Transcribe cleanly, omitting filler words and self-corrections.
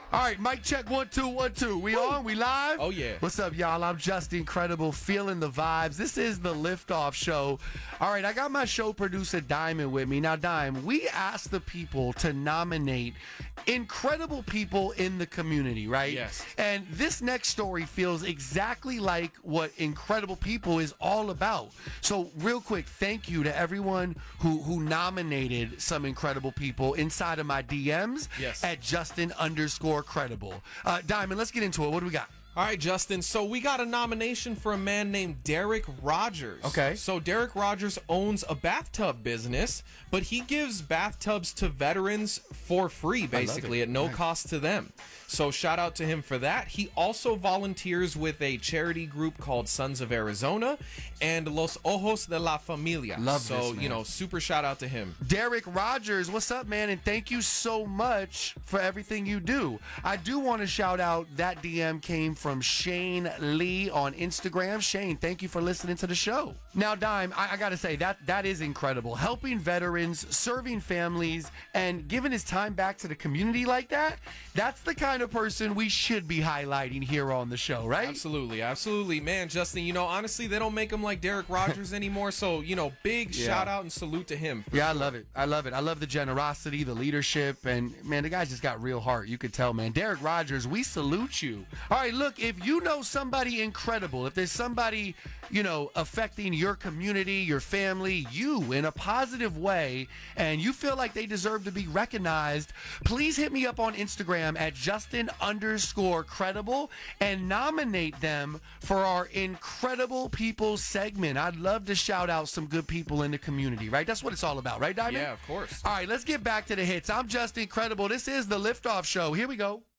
All right, mic check 1 2 1 2. We on? We live? Oh, yeah. What's up, y'all? I'm just incredible, feeling the vibes. This is the Liftoff Show. All right, I got my show producer Diamond with me. Now, Dime, we asked the people to nominate incredible people in the community, right? Yes. And this next story feels exactly like what incredible people is all about. So, real quick, thank you to everyone who nominated some incredible people inside of my DMs at Justin_credible. Diamond, let's get into it. What do we got? All right, Justin. So we got a nomination for a man named Derek Rogers. Okay. So Derek Rogers owns a bathtub business, but he gives bathtubs to veterans for free, basically, at no cost to them. So shout out to him for that. He also volunteers with a charity group called Sons of Arizona and Los Ojos de la Familia. Love so, this, man. super shout out to him. Derek Rogers, what's up, man? And thank you so much for everything you do. I do want to shout out that DM came from Shane Lee on Instagram. Shane, thank you for listening to the show. Now, Dime, I got to say, that is incredible. Helping veterans, serving families, and giving his time back to the community like that, that's the kind of person we should be highlighting here on the show, right? Absolutely, absolutely. Man, Justin, honestly, they don't make him like Derek Rogers anymore, so, big shout out and salute to him. Yeah, I love it. I love it. I love the generosity, the leadership, and, man, the guy's just got real heart. You could tell, man. Derek Rogers, we salute you. All right, look, if you know somebody incredible, if there's somebody, affecting your community, your family, you in a positive way, and you feel like they deserve to be recognized, please hit me up on Instagram at Justin_credible and nominate them for our Incredible People segment. I'd love to shout out some good people in the community, right? That's what it's all about, right, Diamond? Yeah, of course. All right, let's get back to the hits. I'm Justin Credible. This is the Liftoff Show. Here we go.